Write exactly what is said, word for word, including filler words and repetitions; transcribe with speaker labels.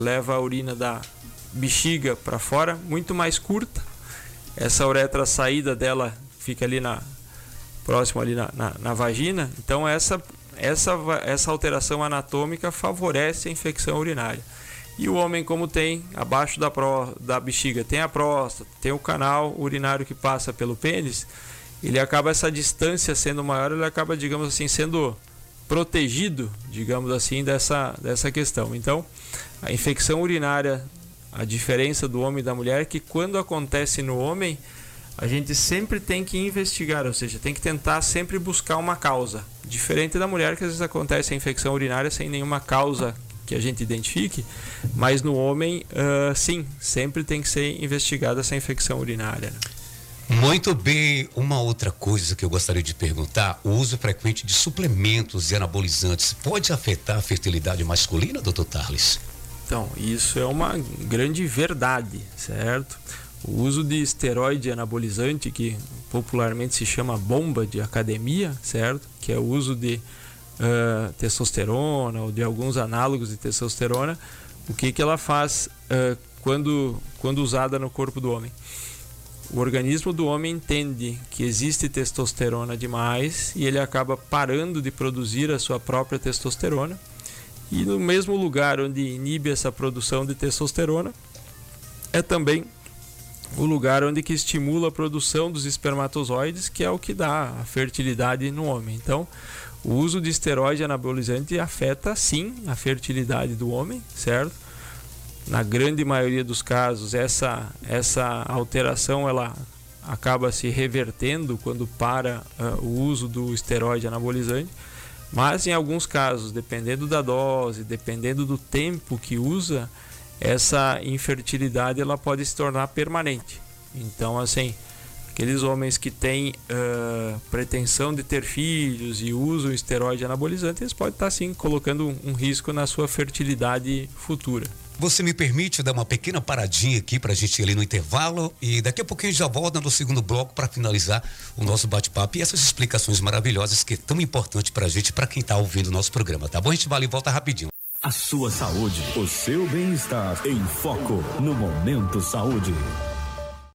Speaker 1: leva a urina da bexiga para fora, muito mais curta. Essa uretra, a saída dela fica ali na próximo ali na, na, na vagina. Então essa, essa, essa alteração anatômica favorece a infecção urinária. E o homem, como tem abaixo da, pró, da bexiga, tem a próstata, tem o canal urinário que passa pelo pênis, ele acaba, essa distância sendo maior, ele acaba, digamos assim, sendo protegido, digamos assim, dessa, dessa questão. Então, a infecção urinária, a diferença do homem e da mulher é que quando acontece no homem, a gente sempre tem que investigar, ou seja, tem que tentar sempre buscar uma causa. Diferente da mulher, que às vezes acontece a infecção urinária sem nenhuma causa que a gente identifique, mas no homem, uh, sim, sempre tem que ser investigada essa infecção urinária.
Speaker 2: Muito bem, uma outra coisa que eu gostaria de perguntar, o uso frequente de suplementos e anabolizantes pode afetar a fertilidade masculina, doutor Tarles?
Speaker 1: Então, isso é uma grande verdade, certo? O uso de esteroide anabolizante, que popularmente se chama bomba de academia, certo? Que é o uso de uh, testosterona ou de alguns análogos de testosterona. O que, que ela faz uh, quando, quando usada no corpo do homem? O organismo do homem entende que existe testosterona demais e ele acaba parando de produzir a sua própria testosterona. E no mesmo lugar onde inibe essa produção de testosterona, é também o lugar onde que estimula a produção dos espermatozoides, que é o que dá a fertilidade no homem. Então, o uso de esteroide anabolizante afeta sim a fertilidade do homem, certo? Na grande maioria dos casos, essa, essa alteração ela acaba se revertendo quando para uh, o uso do esteroide anabolizante, mas em alguns casos, dependendo da dose, dependendo do tempo que usa, essa infertilidade ela pode se tornar permanente. Então, assim, aqueles homens que têm uh, pretensão de ter filhos e usam esteroide anabolizante, eles podem estar sim colocando um, um risco na sua fertilidade futura.
Speaker 2: Você me permite dar uma pequena paradinha aqui para a gente ir ali no intervalo e daqui a pouquinho a gente já volta no segundo bloco para finalizar o nosso bate-papo e essas explicações maravilhosas que é tão importante para a gente, para quem está ouvindo o nosso programa, tá bom? A gente vai ali e volta rapidinho.
Speaker 3: A sua saúde, o seu bem-estar em foco no Momento Saúde.